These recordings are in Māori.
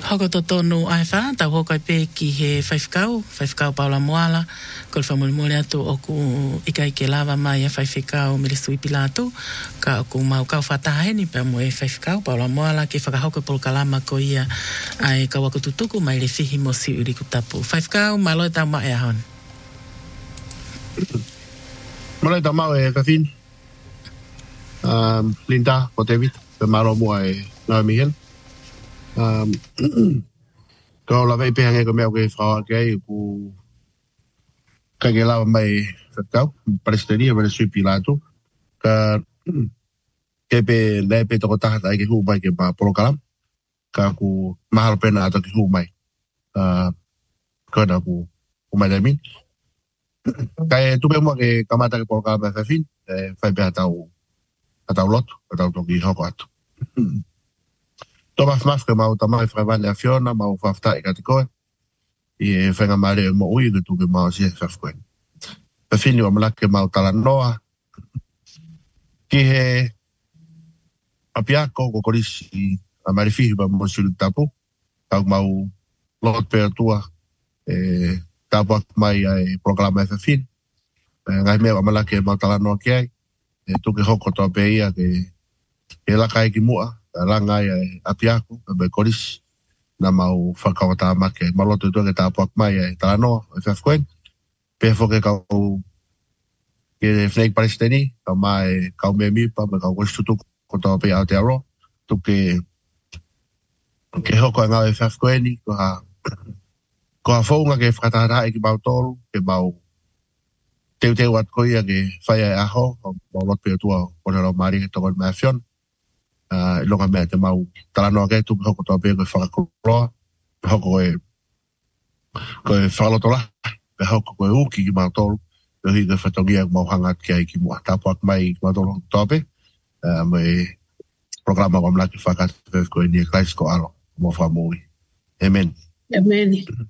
Hoko to tonu ai wha, tau hokai pe ki he whaifkau paula moala, ko le whamuli atu o ku ikai ke lava mai e whaifkau me le sui pilatu, ka o ku mau kau whataheni pe mo e whaifkau paula moala ke whakahoko polo kalama ko ia ai ka wako tutuku mai le fihi mo si uri kutapu. Whaifkau, malo e tau mai ahon. Malo e tau mau e kawhin. Linda, ko David, pe malo mua e Naomi Hill. Ko la vei pehange ko mea ke whaua kei ku kai ke lawa mai whakau, Palestini, wale sui pilato, ka ke pe le pe toko tahata ai ke hu mai ke ma polokalam, ka ku mahalo pena ato ke hu mai, kona ku mai damin. Kai tupe mua ke kamata ke polokalam e whawhin, whai pe atau lotu, atau toki hoko atu. Toma mafka mau tamai whakawale a Fiona, mau whaftai kati koe. I whenga maare mo ui ke tuke mau si e whafkoe. Pawhini wa malake mau tala noa. Ki he apiako ko korisi a marifihi ba mo sulu tapu. Kau mau lot pe atua tapu ak mai ai proklama e whawhini. Ngai mea wa malake mau tala noa ki ai. Tuke hoko toa pe ia ke lakai ki mua. Rangai ai apiako, be koris, na mau whakawata make, maloto tua ke tāpuak mai ai tāno, e whafkoen, pe whoke kau ke whnei Palestini, kau mai kau mea mipa, me kau koris tutuk, ko tau pe Aotearoa, tuke ke hoko e ngau e whafkoeni, ko ha whaunga ke whakatahara ki mau tolu, ke mau teu at koia ke whai ai aho, mau lot pe tua, kone rau maari ke tokon mea whion, longa mea te mau talanoa kei tuku hoko toa pēko e whakakuroa, hoko e whakalotola, pe hoko koe uki ki mau tolu, pe hui koe whatongia mau hangat ki ai ki mua tapuak mai ki mau tolu toa pe, me programa kwa mlaki whakat koe ni e Christ ko alo, mo whamui. Amen. Amen.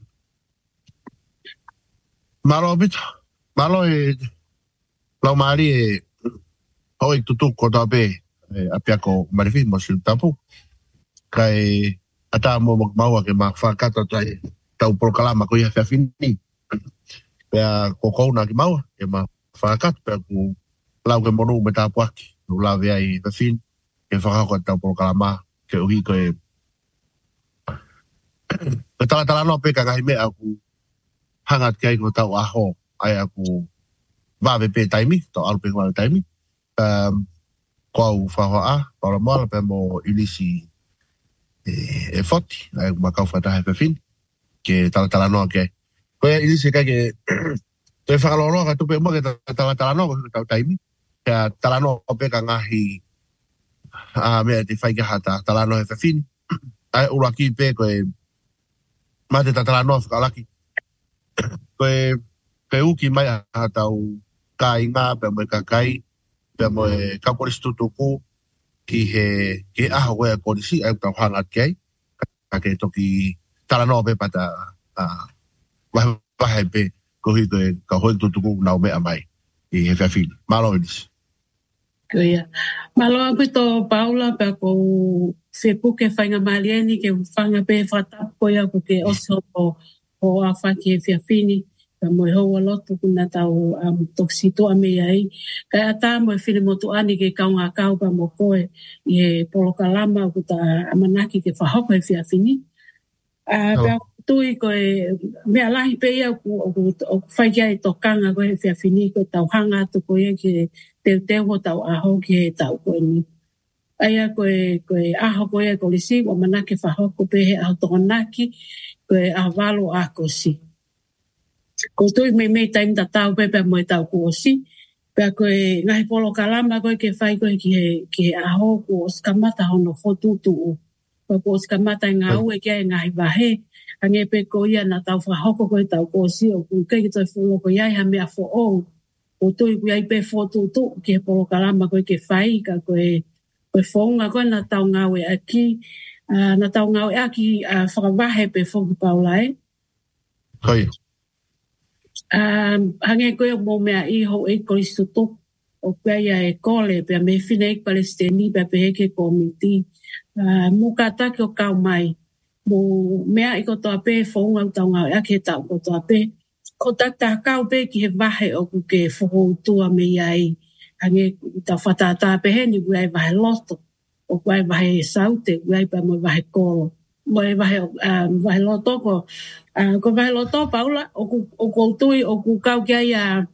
Malo bito, malo e lau maari e hoi tutuk ko toa pe, apiako marifi mo silu tapu kai ata mo magmawa ke makfakata tai tau proklama ko ia whawhini pea kokouna ki maua ke makfakat pea ku lau ke monu me tapu aki nu lau vea i whawhini ke whakako tau proklama ke uhi ko e tala no pe ka ngahi mea aku hangat kai ko tau aho ai aku wawe pe taimi tau alu pe wawe taimi kau whahoa, para moala pe mo ilisi e foti, ai makau whatahe whawhin, ke tala noa ke. Koe ilisi kai ke, te whakaloloa ka tupe mua ke tala noa, ko tau taimi, ke tala noa pe ka ngahi, mea te whai ke hata tala noa he whawhin, ai uraki pe koe, mate ta tala noa whakalaki, koe uki mai a tau ka inga, pe mo ka kai, pe mo e kaporis tutuku ki he aho wea korisi ai tau hangat kei ka ke toki tala noa pe pata wahe pe kohi koe ka hoi tutuku nau mea mai i he whawhini. Malo inis. Kuia. Malo aku to Paula pe ko whepuke whainga malieni ke whanga pe whatapu koia ko ke oso o a whaki e whawhini. Ka moe hoa lotu kuna tau toksito a mea ai. Kai ata moe whine motu ani ke kaunga kau pa mo koe i he polokalama ku ta amanaki ke whahoko e whiawhini. Pea tui koe mea lahi pe ia ku whaikia e tokanga koe he whiawhini koe tau hanga atu koe ke teu ho tau aho ki he tau koe ni. Aia koe aho koe ko lisi wa manake whahoko pe he aho tokonaki koe a walo a kosi. Ko tui me taim ta tau pepe mo tau ko si pe ko ngai polo kalama ko ke fai ko ki aho ko skamata hono fotu tu ko skamata nga u ke ngai bahe ange pe ko ia na tau fa hoko ko tau ko si o ku ke to fulo ko ia ha me afo o tui ku ai pe fotu tu ke polo kalama ko ke fai ka ko fonga ko na tau nga we aki na tau nga we aki fa bahe pe fo paulai Hoi. Hange koe mo mea i ho e koristuto o pia e kole pia me whine e Palestini pia pe heke komiti. Mukata ki o kau mai mo mea iko to ape fonga tanga ya ke ta ko to ape ko ta ka pe ki he vahe o ku ke fo tua me ai ange ta fata ta pe he ni vai vai loto o vai vai saute vai pa mo vai ko mo vai loto ko vai loto paula o ko tui o ku ka kia ya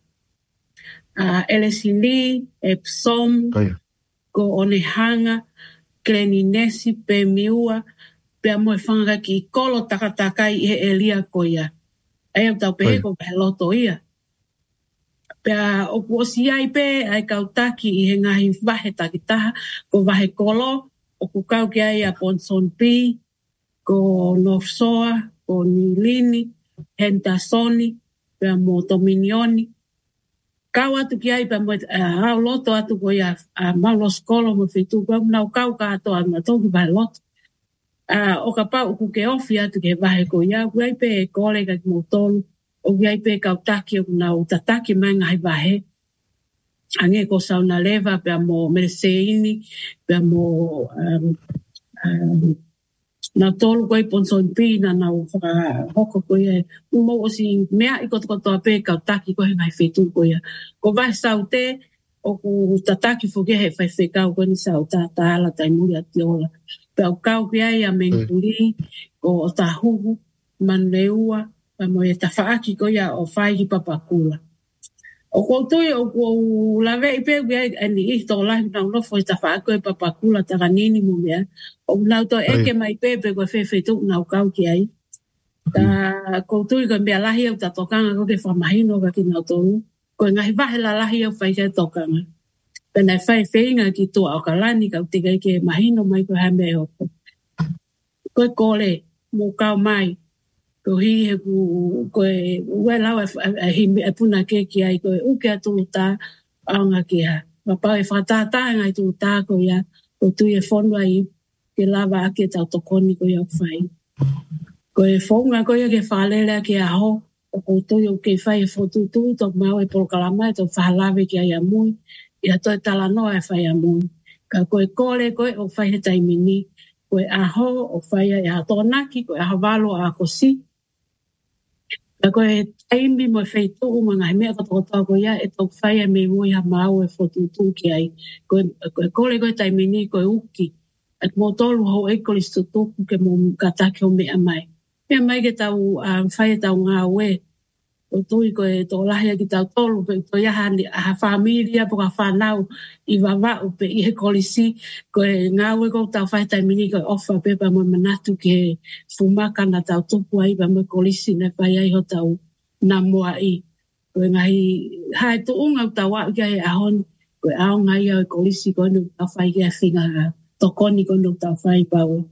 Elesili Epsom ko onehanga Kleninesi pe miua pe mo fanga ki kolo takataka i he elia ko ia ai au tau pe ko pe loto ia pe o ku osia i pe ai kautaki i he ngahi vahe takitaha ko vahe kolo o ku kau ki ai a Ponsonby ko North Soa ko Nilini Hendersoni pe mo Dominioni kau atu ki ai pa mo au loto atu ko ia malo skolo mo fitu ko na kau ka to ana to ki vai loto o ka pa o ke ofi atu ke vahe ko ia ai pe kolega mo tolu o ai pe ka taki o na o tataki manga hai vahe ange ko sauna leva pe mo mereseini pe mo na tolu ko i Ponsonby na o hoko ko ia mo o si mea i ko to pe ka taki ko ngai fitu ko ia ko vai saute o ku tataki fo ke he fai fe ka ko ni sauta ta ala tai muri atiola pe o kau pe ai a menguli o tahuhu manleua pa mo e tafaaki ko ia o fai ki papakula o ko tui o ko lave i pe ani i to la na no fo tafaaki ko papakula ta ganini mo mea o na to e ke mai pepe ko fe tu na kau ki ai ta ko tui ko me lahi o ta tokanga ko ke fa mahino ka ki na to ko ngai va la lahi o fai ke tokanga pena fai feinga ki to o kalani ka te ke mahino mai ko ha me o ko kole mo kau mai ko hi he ku ko we la hi me puna ke ki ai ko u ke tu ta anga ki ha ma pa e fata ta ngai tu ta ko ya ko tu e fono ai ke lava ke ta to koni ko ya fai ko e fonga ko ya ke fale la ke a ho ko tu yo ke fai foto tu to ma e por kalama to fa lave ke ai mu ya to tala no e fai amu ka ko e kole ko o fai he taimini ko e aho o fai ya to naki ko e havalo a ko si ka ko e taimi mo fai tu mo ngai me ko to ko ya e to fai me mo ya mau e foto tu ki ai ko e kole ko e taimini ko e uki at mo tolu ho e ko listo tu ke mo kata ke o me mai ke tau fai tau ngā we o tui ko e tō lahi ki tau tolu pe to ia hani a familia po ka whanau i wawa pe i he kolisi ko e ngā we ko tau whai tai mini ko ofa pe pa mo manatu ke fumaka na tau tupu ai pa mo kolisi ne whai ai ho tau na mua i ko e ngahi hae tu unga tau wa kia e ahon ko e ao ngai au kolisi ko nu tau whai kia whinga tokoni ko nu tau whai pau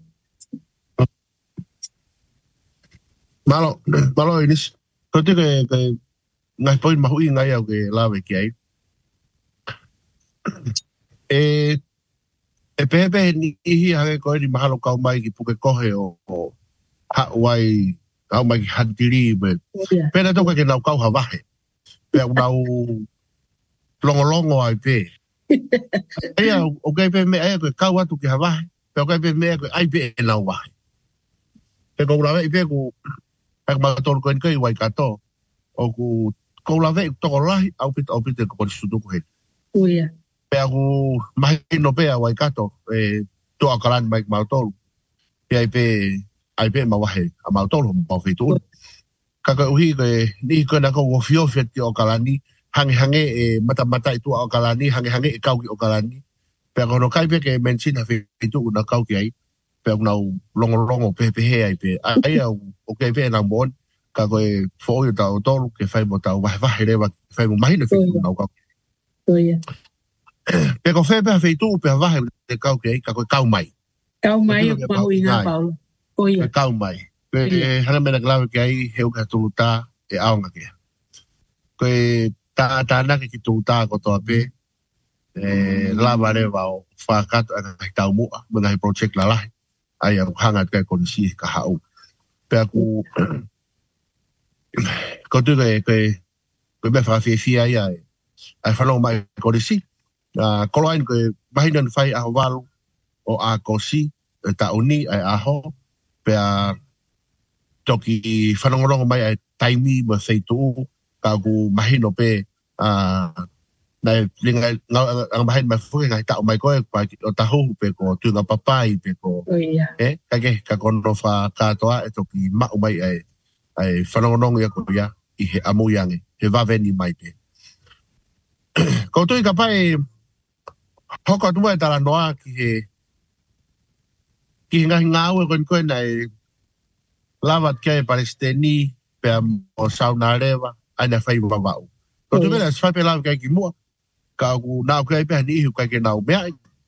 Malo inis ko te ke ngai poi mahui ngai au ke lawe ki ai e pepe ni ihi hake ko ni mahalo kau mai ki puke kohe o ha wai kau mai ki hantiri pena toka ke nau kau hawahe pe nau longo ai pe ea o kai pe me ea ko kau atu ki hawahe pe o kai pe me ko ai pe e nau wahe pe ko lawe i pe ko ak mator ko en kai wai kato o ku lave to lahi au pita ko sudu ko he uia pe aku mai no pe wai kato to akalan mai mator pe ai pe ma wahe a mator mo fitu ka uhi ko ni ko na ko fio fet o kalani hange mata itu o kalani hange kau ki o kalani pe ko no kai pe ke mention ha fitu na kau ki ai pe na longo pe he ai pe ai o ke pe na bon ka ko fo yo ta to ke fai mo ta wa hele wa fai mo mai le fi na ka uia pe ko fe pe fitu pe wa te kau ki ka ko kau mai ma hui nga paulo uia kau mai pe hana me na clave que ai heu ka tu ta e aunga ke ko ta na ke tu ta ko to pe la vale va o fa ka ta mu mo na project la ai a hanga ka ko si ka hau pe aku ko tu ko be fa fi ai fa lo mai ko si ko line ko bahinan fai a valu o a ko si ta uni ai a ho pea toki whanongorongo mai ai taimi ma feitu ka ku mahino pe nai linga ang mahin mai fuki ngai tau mai koe pa o tahu pe ko tunga papai pe ko kage ka kono fa katoa e toki mau mai ai whanongorongo ia ko ia i he amu yange he vaveni mai pe ko tui ka pai hoko atua e tala noa ki he ngau e koe nai lavat kia e Palestini pe o sauna rewa aina whai wawau. Ko tu mena swai pe lawa kia ki mua ka ku nau kia pe hani ihu kai ke nau mea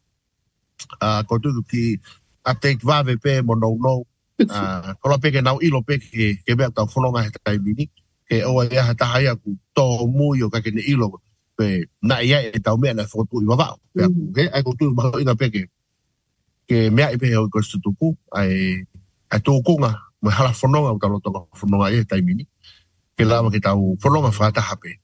ko tu ki update vave pe mo nou ko la pe ke nau ilo pe ke mea tau whanonga he tai mini ke oa ea hata hai aku tō mui o kai ke ne ilo pe na ia e tau mea na whakotu i wawau. Pe aku ke ai ko tu maho inga pe ke mea i pe heo i ko stutuku ai tōkunga mo hala whanonga o talo tonga whanonga e tai mini ke lawa ke tau whanonga whata hape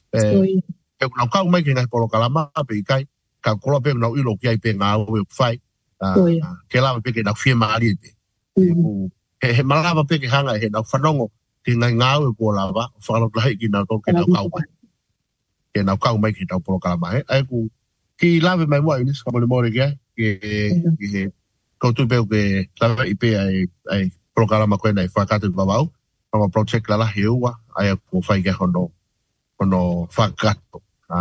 ke unau kau mai ke ngai polo kalama pe i kai ka kola pe unau ilo ki ai pe ngā ue whai ke lawa pe ke nau whia maari pe he malawa pe ke hanga he nau whanongo ke ngai ngā ue kua lawa whanonga lahi ki nau tō ke nau kau mai ke nau kau mai ke tau polo kalama ai ku ki lawa mai mua inis kamone more ke koutu pe ke lawa i pe ai programa koe nei whakatu wawau, ama project la lahi ua, ai ko whai ke hono whakatu.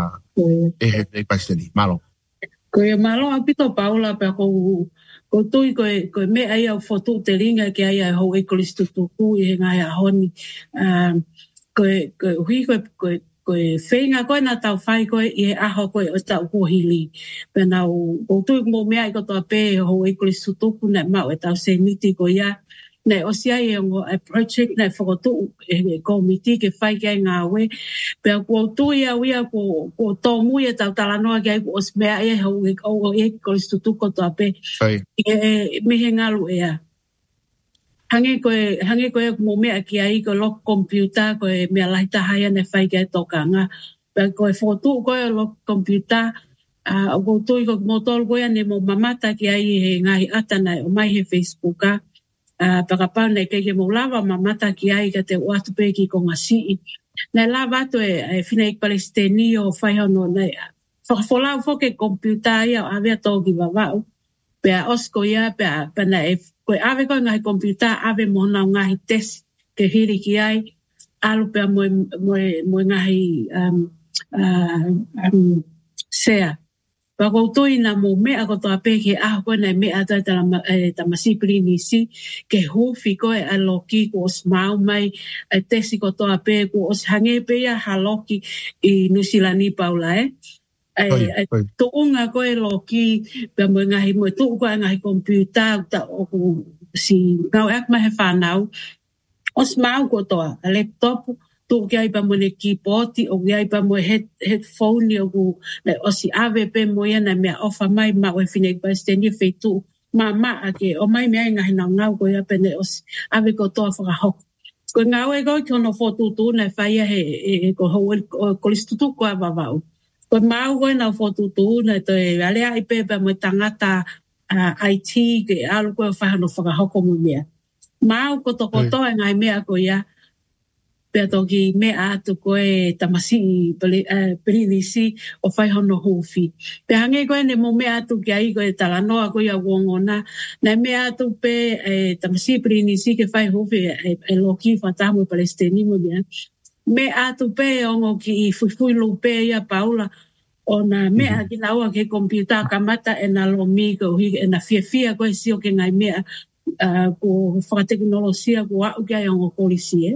E Palestini, malo. Koe malo apito Paula pe ko tui koe me ai au fotu te ringa ke ai hau e kolistu tuku i he ngai a honi. Koe hui koe whenga koe na tau whai koe i he aho koe o tau kuhili. Pena o tui mo mea i kotoa pe hau e kolistu tuku na mau e tau se miti koe ia. Nei o sia e ngo a project nei foto e komiti ke fai ke nga we pe ko tu ia ko to mu e ta tala no ke o smea e ho ko instituto ko to ape e me hengalu e hange ko mo me aki ai ko lo computer ko me la ta haya ne fai ke to kanga pe ko foto ko lo computer ko tu ko motor ko ne mo mamata ki ai ngai atana o mai he Facebook pakapau nei kei ke maulawa mamata ki ai ka te watu pe ki ko ngasi. Nei lava atu e whina Palestini o whaihono nei. Whakafolau foke kompiuta ia o awea tōki wawau. Pea osko ia pea pana e koe awe koe ngahi kompiuta awe mona o ngahi tesi ke hiri ki ai. Alu pea moe ngahi sea. Pako tui na mo mea ko toa pe ke koe nei mea tai tamasi nisi ke hufi koe a loki ko os mau mai tesi ko toa pe ko os hange pe ia haloki i nusilani Paula to unga koe loki pe mo ngahi mo tu koe ngahi kompiuta ta o si ngau ek mai he whanau os mau ko toa laptop tu kia ipa mo ne keyboard o kia ipa mo headphone o ku o si ave pe mo ia na mea ofa mai ma o fine pa steni feitu ma ake o mai mea ngahi na ngau ko ia pe ne o si ave ko toa whaka hok ko ngau e ko kiono fotu tu na whaia he ko hou ko listutu ko a wawau ko mau ko na fotu tu na to e alea ipe pa mo tangata IT ke alu ko whahano whaka hoko mo mea mau ko toko toa ngai mea ko ia pea toki mea atu koe tamasi pirinisi o whaihono hufi. Pe hange koe ne mo mea atu ki ai koe talanoa koe a wongona. Na mea atu pe tamasi pirinisi ke whai hufi e loki whatamu Palestini mo mea. Mea atu pe ongo ki i fuifui lupe ia Paula. O na mea ki naua ke kompiuta kamata e na lomi ko hi e na fia koe sio ke ngai mea ko whakateknolosia ko au kia ongo kolisi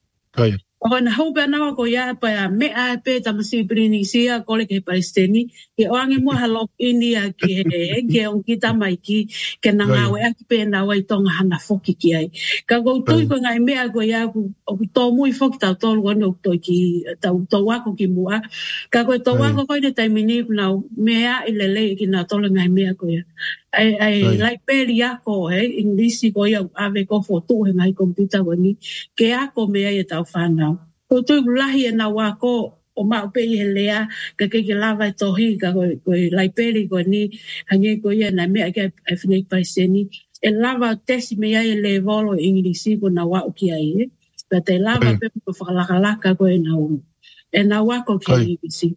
O na hau na ko ia pa mea pe tamasi pirinisia ko le ke Palestini ke oange mo halok India ke on kita mai ki ke na ngawe aki pe na wai tonga hana foki ki ai ka go tui ko ngai mea ko ia o to mui foki ta to lo no to ki ta to wa ko ki mua ka ko to wa ko ne taimini na mea ilele ki na to le ngai mea ko ia ai like pelia ko inglisi ko ia ave ko foto he ngai computer wani ke ako mea ia tau whanau. Ko tui lahi e na wako o mau pe he lea ka ke lava e tohi ka koe laiperi koe ni hange koe ia na mea ke e whinei Palestini. e lava tesi me ia le volo ingilisi ko na wa ki ai pe te lava pe ko whakalaka ko e na u e na wa ko ki ingilisi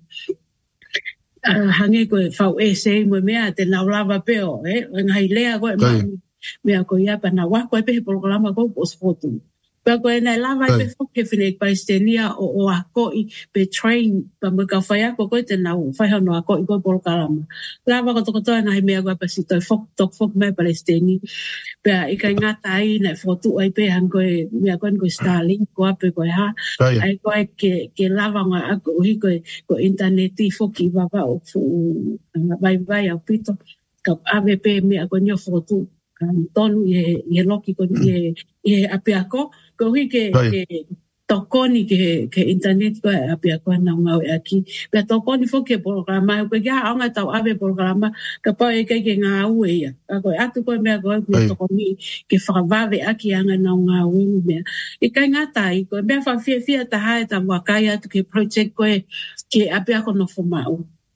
hange ko fau e se mo mea te na lava pe o ngai lea ko e mea ko ia pa na wa ko pe programa ko pos foto pe ko e na lava pe fo ke fine pa estenia o a ko i pe train pa mo ka fa ko te na u fa no a ko i ko programa lava ko to na mea ko pa si to fok me palestini pe i ka ngata ai na foto ai pe hango e mea ko Starlink ko pe ko ha ai ko ke lava nga ko hi ko internet i foki va o fu vai au pito ka ave pe mea ko nyo foto tonu ye loki ko ye ape ako ko hi ke tokoni ke internet ko ape ako na ngau aki pe tokoni foki programa ko ya anga tau ave programa ka pa e ke ngau e ya ko atu ko me ko tokoni ke fravave aki anga na ngau me e ka ngata i ko me fa fia ta ha ta wakaya to ke project ko ke ape ako no fomau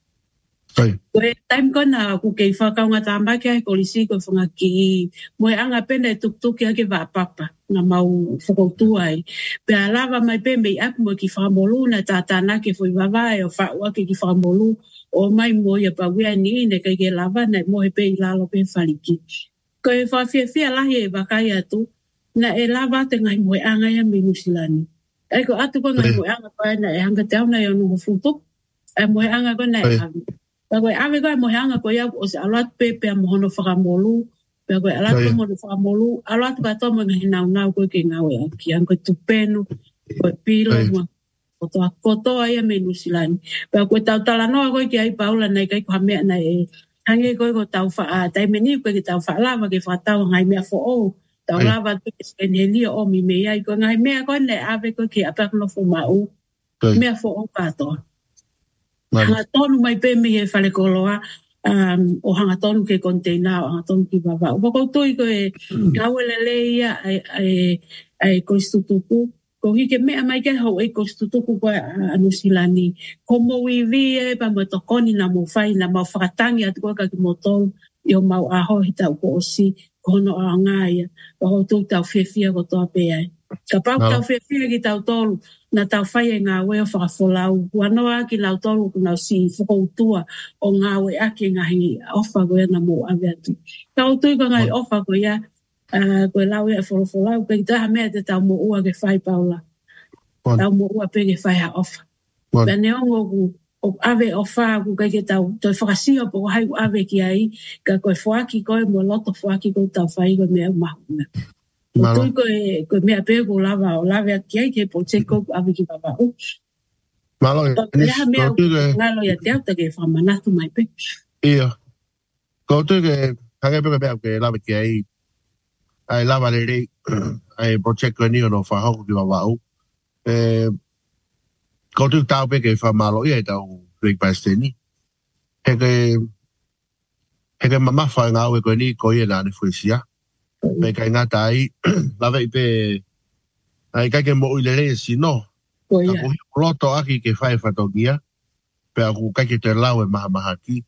Koe time kona ku kei whakaunga tāmba kia ko lisi ko whanga ki moe anga pene tuktuki ake wa papa nga mau whakautua ai. Pea lava mai pe mei aku mo ki whamolu na tātāna ke whai wawae o whaua ke ki whamolu o mai mo ia pa wea ni ne kai ke lava na moe pe i lalo pe whaliki. Koe whawhia lahi e wakai atu na e lava te ngai moe anga ia me nusilani. Ai ko atu ko ngai moe anga koe na e hanga te au na i anu hufutuk e moe anga ko na e avi. Pea koe ave koe mohe anga koe au o se aluat pepe a mohono whakamolu. Pea koe aluat koe mohono whakamolu. Aluat katoa mo ngahi nau koe ke ngau e aki. Ang koe tupenu, koe pilo, kotoa kotoa ia me nusilani. Pea koe tau talanoa koe ki ai paula nei kai koha mea nei e. Hange koe ko tau wha taimeni koe ki tau wha lava ke whatau ngai mea fo o. Tau lava koe ke nelia o mi mea i koe ngai mea koe nei ave koe ki apakno fo mau. Mea fo o katoa. Hanga tonu mai pe me e whale koloa o hanga tonu ke container o hanga tonu ki wawa. O pakoutu i koe kawelele ia ai koistutuku. Ko hike mea mai ke hau e koistutuku koe anusilani. Ko mo iwi e pa mo tokoni na mo whai na mau whakatangi atu koe kaki mo tolu i o mau aho hita uko osi kono a ngāia. Pakoutu tau whiawhia ko toa pe ai. Ka pau tau whiawhia ki tau tolu. Na tau whai e ngā wea whakafolau. Wanoa ki lau tolu ku nau si whakautua o ngā wea ake ngahi ofa koe na mo ave atu. Tau tui ko ngai ofa koe ia koe lau ea whakafolau. Koe ki taha mea te tau mo ua ke whai paula. Tau mo ua pe ke whai ha ofa. Pea neongo ku o ave ofa ku kai ke tau toi whakasio po hai ku ave ki ai. Ka koe whaki koe mo loto whaki koe tau whai koe mea mahuna. Tui koe mea pe ko lava o lava ki ai ke po teko ave ki baba o. Malo ia mea ngalo ia te auta ke whamanatu mai pe. Ia. Ko tui ke hange pe mea ke lava ki ai ai lava le rei ai po teko ni o no whahoku ki baba o. Ko tui tau pe ke whamalo ia i tau rei paesteni. Heke mamafa ngā ue koe ni ko ia nāne fuisia. Me kai ngata ai lava i pe ai kai ke mo uilere si no aku loto aki ke whai whatogia pe aku kai ke te lau e maha ki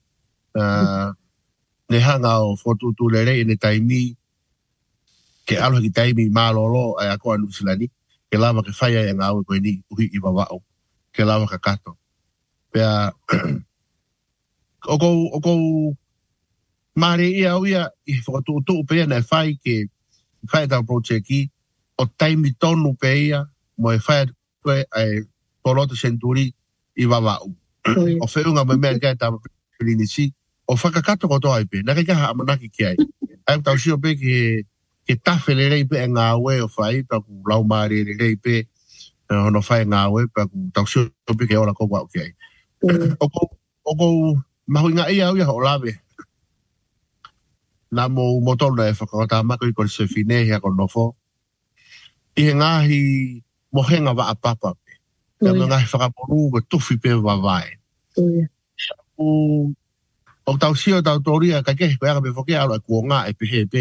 ne hanga o fotutu lere ne taimi ke alo ki taimi malolo ai ako anu silani ke lava ke whai ai ngau koe ni uhi i wawao ke lava ka kato pe oko Mare ia uia i whakatutu pea na whai ke whai tau project ki o taimi tonu pea mo e whai koe ai toloto senturi i wawau. O whiunga mo mea kai tau pirinisi o whakakato ko toa i pe. Naka kaha amanaki ki ai. Ai tau sio pe ke tawhe le rei pe e ngā ue o whai pa ku lau maare le rei pe hono whai ngā ue pa ku tau sio pe ke ora koko au ki ai. Oko mahui ngā ia uia ho lawe. Na mo motolo e whakakota mako i kore se whine hea ko nofo. I he ngahi mohenga wa apapa pe. Ka ngahi whakaporu ko tuwhi pe wawae. O tau sio tau toria ka kehi koe anga pe whoke alo e kua ngā e pehe pe.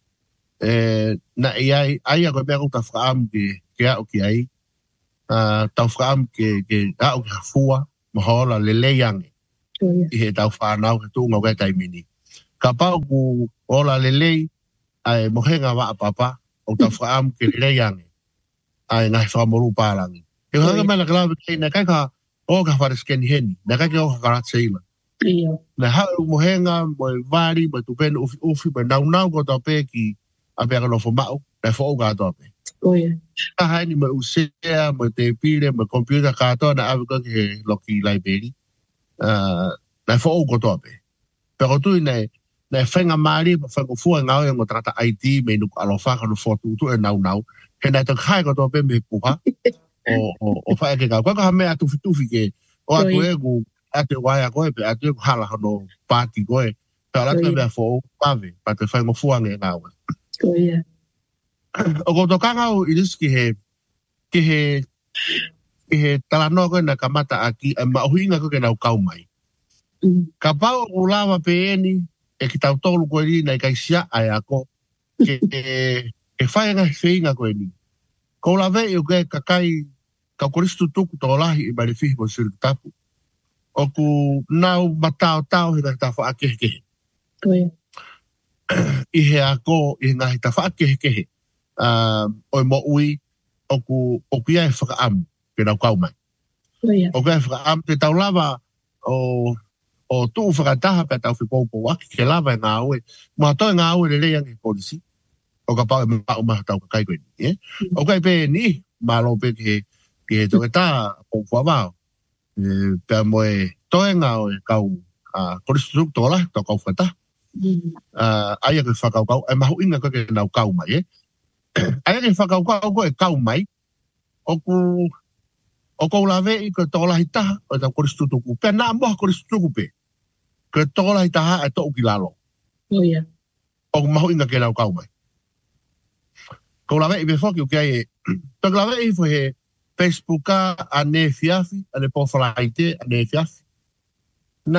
Na i ai a koe mea kuta whakaamu ke au ki ai. Tau whakaamu ke au ki hafua mahola le leiange. I he tau whanau ke tūnga wea taimini. Ka pau ku ola lelei ai mohenga wa papa o ta fram ke le yang ai na fa mo pa lang e hanga mala kala ke na ka o ka fa sken hen na ka o ka tsila na ha mohenga mo vari mo tu pen ufi mo nau ko to pe ki a pe no fo mau na fo ga to pe ta ha ni mo usea mo te pile mo computer ka to na ave ko ke loki library na fo ko to pe pero tu nei na fenga mari fa ko fu nga o trata IT me no alo fa ko fo tu nau ke na to khai ko to pe me ku ha o fa ke ka ko ha me atu ke o atu e ku atu wa ya ko pe atu hala no party ko e para te me fo pave pa te fa ngo fu nga nga o ko to kanga o ilis ki he tala no ko na kamata aki ma huinga ko ke na kau mai ka pau o lava pe ni e ki tau tolu koe ni nei kai sia ai ako ke whaenga whiinga koe ni. Ko la vei o ke kakai ka koristu tuku tō lahi i mare whihi mo suru tapu. O ku nau matao tau he ta whaakehekehe. I he ako i ngahi ta whaakehekehe. O mo ui o ku ia e whakaamu ke nau kau mai. O ku ia e whakaamu te tau lava o tu whakataha pe tau whipoupo aki ke lava e ngā oe. Mua toi ngā oe le leang e polisi. O ka pau e mao maha tau ka kai koe ni. O kai pe ni, malo pe ke he toke tā poupo amao. Pe moe toi ngā oe kau koristu tō la, tō kau whakataha. Aia ke whakaukau, e mahu inga koe ke nau kau mai. Aia ke whakaukau koe kau mai. O kou lawe i ko tōla hi taha o tau koristu tuku. Pea nā moha koristu tuku pe. Ko tōla hi taha e tōu ki lalo. O mahu inga ke nau kau mai. Kou lawe i me whoki o kia e. Tōku lawe i fo he Facebooka a ne fiafi, a ne pōwhalaite, a ne fiafi. Na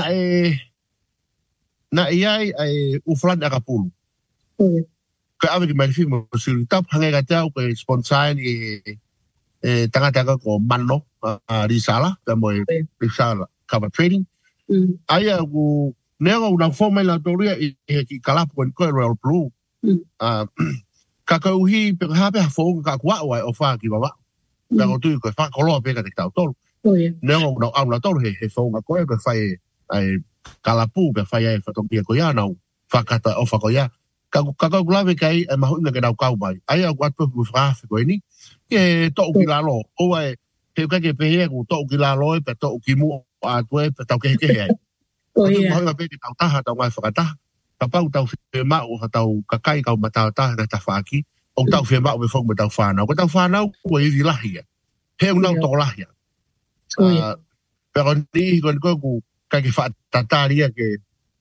e ai uflani a kapulu. Ko awe ki mai fi mo suru tap hangai ka tau ko sponsain tangata ko mano risala ka mo risala cover trading aya ku nego una forma la toria i ki kala ko Royal Blue ka ka uhi pe ha pe fo ka kwa o fa ki baba ka ko tu ko fa ko lo pe ka te tau tol nego no au la tol he fo ka ko fai ai kala pu pe fai ai fa to ko ya no fa ka ta o fa ko ya ka glave kai e mahu nga nau kau mai ai au atu ku fra ko ni ke to ki lalo o ai he ka ke pe he ku to ki lalo pe to ki mu a tu pe to ke ai o tu mahu pe ki tau taha tau mai fa ta ka pau tau fe ma o tau ka kai ka mata ta na ta fa ki o tau fe ma o fo me tau fa na ko tau fa na ko i la hi he un auto la hi pero ni ko ku ka ke fa ta ria ke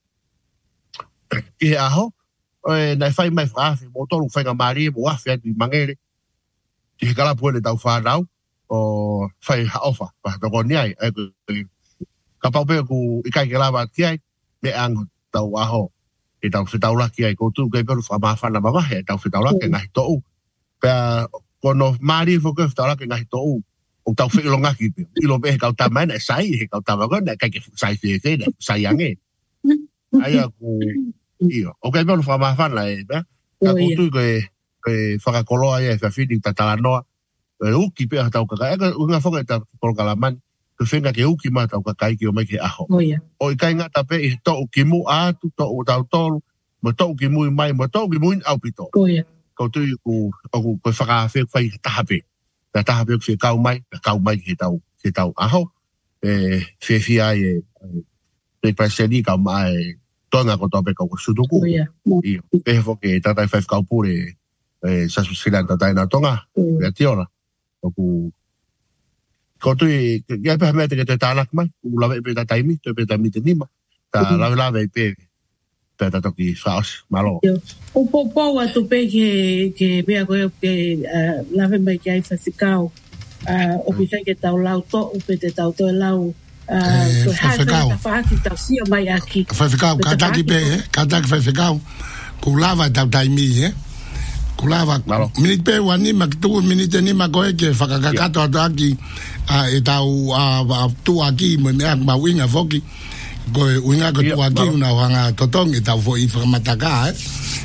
aho na fai mai frase mo tolu fai mari mo afi di mangere ti kala pole tau fa nau o fai ofa pa to ko ni ai ka pau pe ku i kai ke lava ki ai me ang tau aho e tau se tau la ki ai ko tu ke per fa ma fa na mama he tau se tau la ke ngai to pe ko no mari fo ke tau la ke ngai to o tau fe longa ki i lo be ka ta mai na sai he ka ta ba na ka ke sai fe ke na sai ange ai ku io o kai per fa ma fa la e ka ko tu ke fa ko lo ai fa feeding ta la no u ki pe tau ka ka unha fo ka ta por kalaman ke fenga ke uki ma tau ka kai ki o mai ke aho o i kai ngata pe i to ki mu a tu to o tau tolu mo to ki mu mai mo to ki mu au pito ko tu ku ko fa fe fai ta pe fe kau mai ke tau aho fe fi ai pe paseni ka mai tonga ko to pe ko sudoku i pe fo ke ta ta fa kau pure sa su sila ta na tonga ya tiola ku ko tu ya pe me te ta lak mai u la pe ta taimi te pe ta mi te nima ta la pe ta to ki faus malo o po wa tu pe ke be ko pe la ve mai kai fa sikao o pe ke ta la to o pe te ta to la ko ha fa ki ta si mai aki fa fikao ka ta ki pe ka ta fa fikao ku lava ta taimi kulava minute pe wani maktu minute ni magoe ke fakakato ataki e tau tu aki me ma winga foki go winga go tu aki una wanga totong e tau fo informataka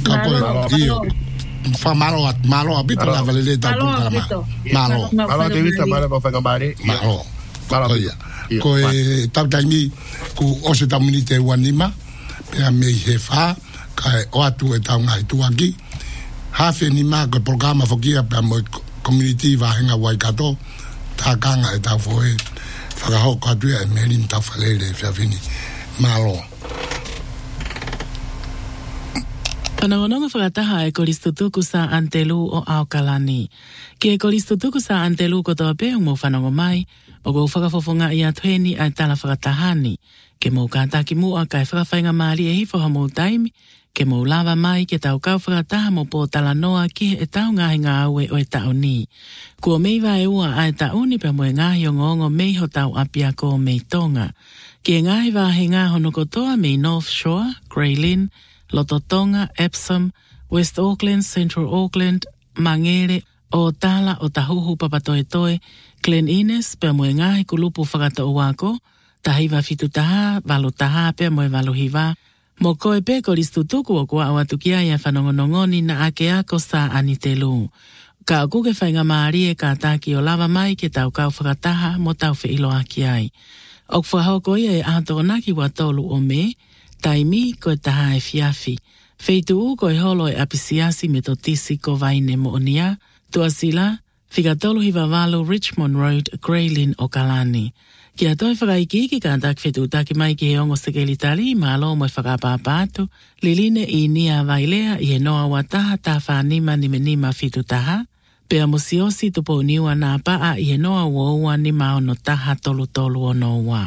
Fa malo abito la valele da malo te vita malo pa fa mari malo ko e taimi ku o se taminite wanima pe a me hefa ka o atu e taunga tu aki hafe ni ma ko programa fokia pa mo community va henga Waikato ta kanga e ta foi fa ho ka tu e melin ta falele fa fini malo. Panangononga whakataha e koristutuku sa Antelu o Aokalani. Ki e koristutuku sa Antelu ko toa pe mo whanongo mai, o go whakafofonga i atueni ai tala whakatahani. Ke mo kātaki mua kai whakawhainga maari e hifo ha mo taimi, ke mo lava mai ke tau kau whakataha mo po tala noa ki e tau ngahi ngā aue o e tau ni. Kua meiwa e ua ai tau ni pa mo e ngahi o ngongo mei ho tau apia ko mei tonga. Ki e ngahi wahi ngā hono kotoa mei North Shore, Greylin, Lototonga, Epsom, West Auckland, Central Auckland, Mangere, o Tala, o Tahuhu, Papatoetoe, Glen Innes, pea moe ngahi kulupu whakata o wako, tahiwa fitu taha, valo taha, pea moe valo hiva, mo koe pe koristutuku o kua o atukia ia whanongonongoni na ake ako sa anitelu. Ka o kuke whainga maari e ka taki o lava mai ke tau kau whakataha mo tau whiilo aki ai. O kwhahoko ia e ato naki wa tolu o me, taimi ko taha e fiafi. Feitu ko e holo e apisiasi me totisi ko vaine mo onia, tuasila, whikatolu hivavalo Richmond Road, Greylin o Kalani. Kia toi whakaiki ki kantak whetu taki mai ki he ongo sekeli tali, malo mo e whakapapatu, liline i nia vailea i he noa wataha ta whanima ni menima fitu taha, pea musiosi tupo niwa nā paa i he noa uoua ni mao no taha tolu tolu o noa.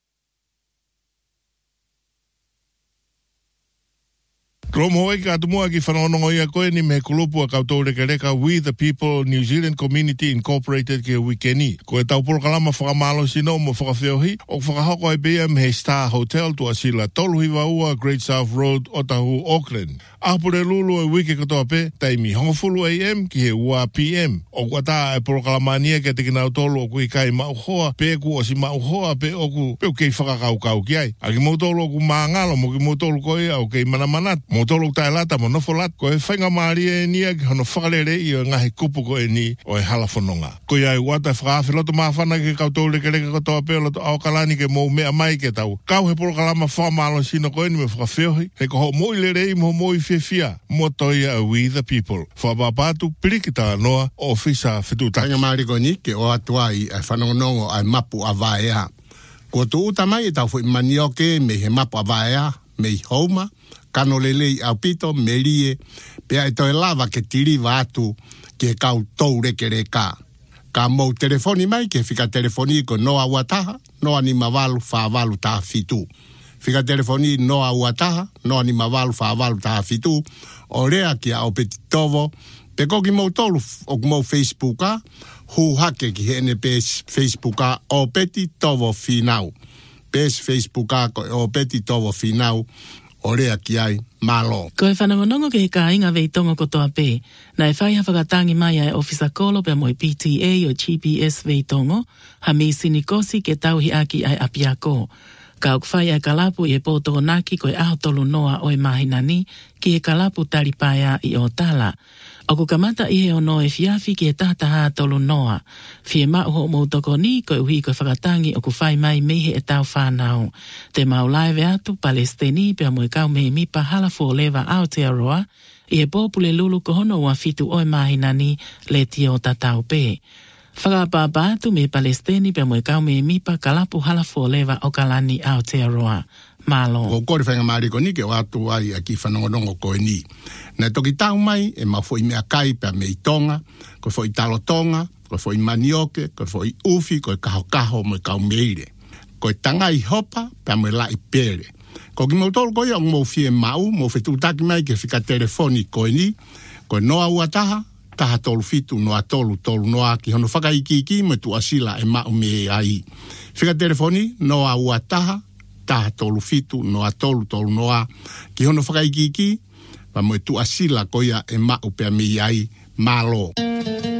Romo ka tumua ki whanonongo ia koe ni me kulupu a koutou reka We the People New Zealand Community Incorporated ki a wikeni. Ko e tau porokalama whakamalo sino mo whakawheohi o whakahoko e bea me he Star Hotel tu asila Toluhiwa ua Great South Road Otahu Auckland. Ahapure lulu e wike katoa pe taimi hongofulu AM ki he ua PM. O kuata e porokalamania ke te kinau tolu o kui kai mauhoa pe ku o si mauhoa pe o ku peu kei whakakaukau ki ai. A ki mautolu o ku maangalo mo ki mautolu koe au kei manamanat. Tolu tai lata mo nofolat ko e whainga maari e nia ki hono whakalere i o ngahi kupu ko e ni o e halafononga. Ko ia i wata whakawhi loto maawhana ki koutou reka katoa pe loto Aokalani ke mou mea mai ke tau. Kau he porokalama whamalo sino ko e ni me whakawheohi. He ko ho moi lere i mo moi whiawhia. Mo toia a We the People. Whabapatu pirikita noa o fisa whituta. Whainga maari ko ni ke o atua i whanongonongo ai mapu a vaea. Ko tu uta mai e tau fui manioke me he mapu a vaea, me i hauma, kano lelei au pito, merie, pea e toi lava ke tiriva atu ke kau tou reke reka. Ka mou telefoni mai ke fika telefoni ko noa wataha, noa ni mavalu whaavalu taha fitu. Fika telefoni noa wataha, noa ni mavalu whaavalu taha fitu, o rea ki a o peti tovo, pe koki mou tolu o mou Facebooka, hu hake ki hene pes Facebooka o peti tovo finau. Pes Facebooka o peti tovo finau, orea ki ai, malo. Ko e whanongonongo ke he ka inga veitongo kotoa pe, na e whai hawhakatangi mai ai ofisa kolo pe moi PTA o GPS veitongo, ha mi sinikosi ke tauhi aki ai apiako. Ka ok whai ai kalapu i e pōtoko naki ko e aho tolu noa o e mahinani ki e kalapu taripaya i o tala. O ku kamata i he ono e fiafi ki e tahataha tolu noa. Fie mauho mou toko ni ko e uhi ko e whakatangi o ku whai mai mehe e tau whanau. Te maulaive atu Palestini pia mo e kau mehe mipa halafu o lewa Aotearoa i e pōpule lulu ko hono ua fitu o e mahinani le tio tatau pe. Whakapapa atu me Palestini pia mo e kau mehe mipa kalapu halafu o lewa o Kalani Aotearoa. Malo. Ko kore whainga maari ko ni ke o atu ai a ki whanongonongo ko e ni. Na toki tau mai e mafo i mea kai pia me i tonga, ko fo i talotonga, ko fo i manioke, ko fo i ufi, ko i kaho mo i kau meire. Ko i tanga i hopa pia mo i la i pere. Ko ki mautolo ko i ang mo fie mau, mo fetu taki mai ke fika telefoni ko e ni, ko i noa ua taha, taha tolu fitu noa tolu noa ki hono whakaiki me tu asila e mau me ai. Fika telefoni noa ua taha, taha tolu fitu noa tolu noa ki hono whakaiki pa mo tu asila koia e mau pea mi ai malo.